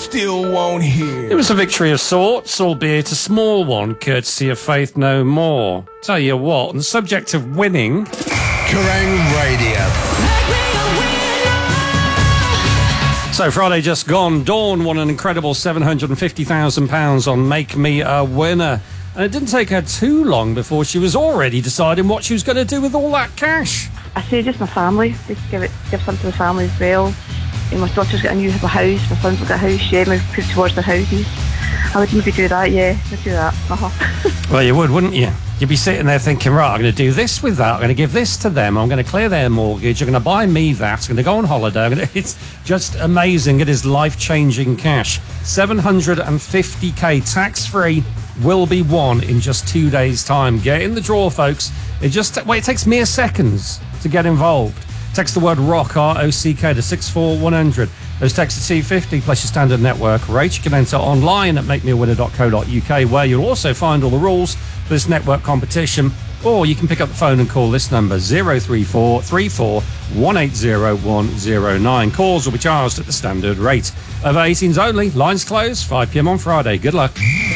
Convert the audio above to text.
still won't hear. It was a victory of sorts, albeit a small one, courtesy of Faith No More. Tell you what, on the subject of winning... Kerrang Radio. So Friday just gone, Dawn won an incredible £750,000 on Make Me a Winner. And it didn't take her too long before she was already deciding what she was going to do with all that cash. I say just my family, just give some to the family as well. And my daughter's got a new house, my son's got a house, yeah, maybe put towards their houses. I would maybe do that, yeah, I'd do that. Well, you would, wouldn't you? You'd be sitting there thinking, right, I'm going to do this with that, I'm going to give this to them, I'm going to clear their mortgage, I'm going to buy me that, I'm going to go on holiday. It's just amazing. It is life-changing cash. 750k tax-free will be won in just 2 days' time. Get in the draw, folks. It takes mere seconds to get involved. Text the word ROCK, R-O-C-K, to 64100. Those texts are T50 plus your standard network rate. You can enter online at makemeawinner.co.uk, where you'll also find all the rules for this network competition. Or you can pick up the phone and call this number, 034 34 180 109. Calls will be charged at the standard rate. Over 18s only. Lines closed, 5 p.m. on Friday. Good luck.